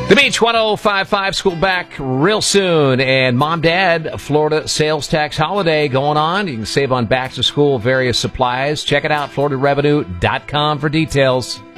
The Beach 105.5 school back real soon. And Mom, Dad, Florida sales tax holiday going on. You can save on back to school various supplies. Check it out, floridarevenue.com for details.